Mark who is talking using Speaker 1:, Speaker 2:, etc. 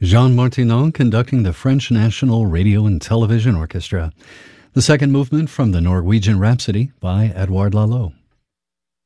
Speaker 1: Jean Martinon conducting the French National Radio and Television Orchestra. The second movement from the Norwegian Rhapsody by Edouard Lalo.